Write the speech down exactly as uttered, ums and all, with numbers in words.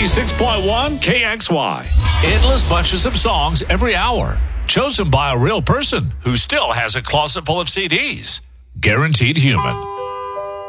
ninety-six point one K X Y. Endless bunches of songs every hour, chosen by a real person who still has a closet full of C Ds. Guaranteed Human.